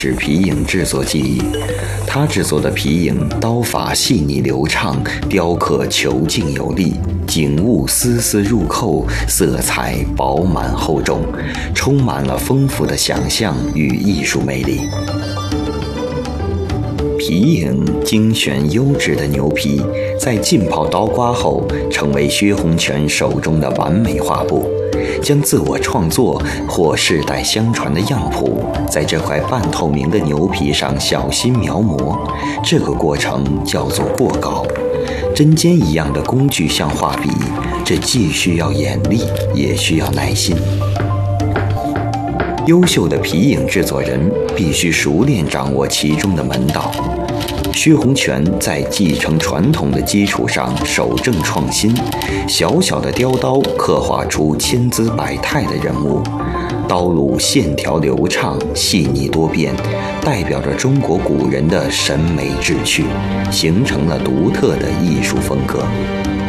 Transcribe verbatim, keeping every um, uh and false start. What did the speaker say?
是皮影制作技艺，他制作的皮影刀法细腻流畅，雕刻遒劲有力，景物丝丝入扣，色彩饱满厚重，充满了丰富的想象与艺术魅力。皮影精选优质的牛皮，在浸泡刀刮后，成为薛洪全手中的完美画布。将自我创作或世代相传的样谱，在这块半透明的牛皮上小心描摹，这个过程叫做过稿。针尖一样的工具像画笔，这既需要眼力，也需要耐心。优秀的皮影制作人必须熟练掌握其中的门道。薛洪全在继承传统的基础上守正创新，小小的雕刀刻画出千姿百态的人物，刀路线条流畅，细腻多变，代表着中国古人的审美志趣，形成了独特的艺术风格。